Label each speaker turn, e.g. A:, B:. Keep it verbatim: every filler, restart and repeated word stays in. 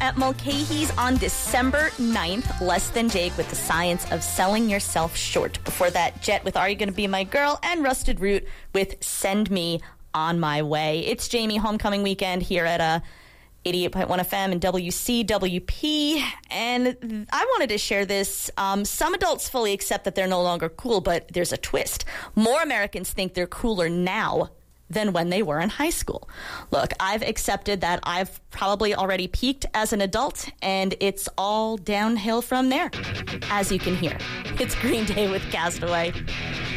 A: at Mulcahy's on December ninth. Less Than Jake with The Science of Selling Yourself Short. Before that, Jet with Are You Gonna Be My Girl? And Rusted Root with Send Me On My Way. It's Jamie Homecoming Weekend here at uh, eighty-eight point one F M and W C W P. And I wanted to share this. Um, some adults fully accept that they're no longer cool, but there's a twist. More Americans think they're cooler now than when they were in high school. Look, I've accepted that I've probably already peaked as an adult, and it's all downhill from there, as you can hear. It's Green Day with Castaway.